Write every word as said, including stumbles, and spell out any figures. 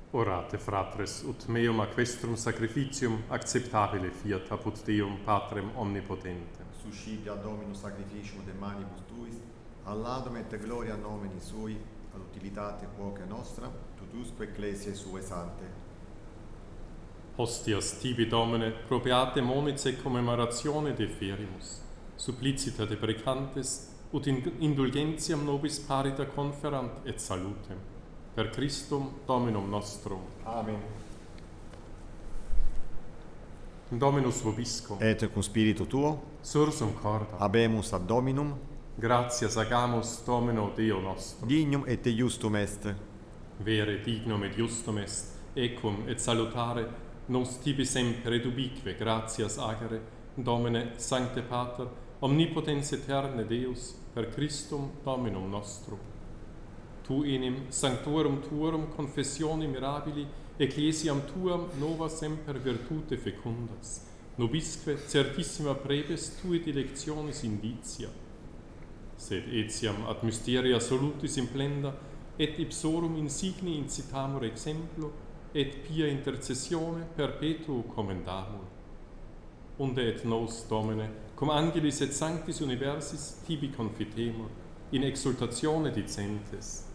Orate, fratres, ut meum aquestrum sacrificium acceptabile fiat apud Deum Patrem omnipotentem. Suscitia Dominus sacrificium de manibus tuis, ad laudem et gloria nomini sui, ad utilitate quoque nostra, tutusque ecclesiae sue sante. Hostias tibi Domine, probeate monice commemoratione deferimus, supplicita deprecantes, ut in indulgentiam nobis parita conferant et salutem. Per Christum Dominum nostrum. Amen. Dominus vobiscum. Et cum spiritu tuo, Sursum corda. habemus ad Dominum, Gratias agamus Domino Deo nostro. dignum et justum est. Vere dignum et justum est, ecum et salutare, nos tibi semper et ubique gratias agere, Domine Sancte Pater, omnipotens aeterne Deus, per Christum Dominum nostrum. Tu enim sanctorum tuorum confessione mirabili, ecclesiam tuam nova semper virtute fecundas, nobisque certissima prebes tui dilectionis indicia. Sed etiam ad mysteria solutis implenda, et ipsorum insigni incitamur exemplo, et pia intercessione perpetuo commendamur. Unde et nos, Domine, cum angelis et sanctis universis tibi confitemur, in exultatione dicentes,